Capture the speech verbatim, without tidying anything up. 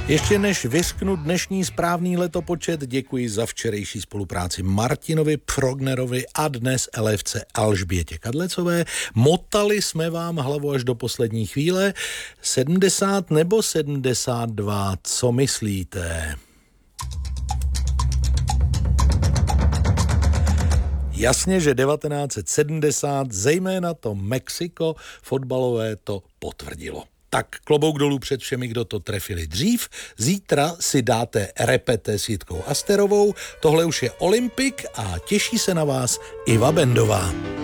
Ještě než vyřknu dnešní správný letopočet, děkuji za včerejší spolupráci Martinovi Prognerovi a dnes elefce Alžbětě Kadlecové. Motali jsme vám hlavu až do poslední chvíle. sedmdesát nebo sedmdesát dva, co myslíte? Jasně, že devatenáct set sedmdesát, zejména to Mexiko fotbalové to potvrdilo. Tak klobouk dolů před všemi, kdo to trefili dřív. Zítra si dáte repete s Jitkou Asterovou. Tohle už je Olympik a těší se na vás Iva Bendová.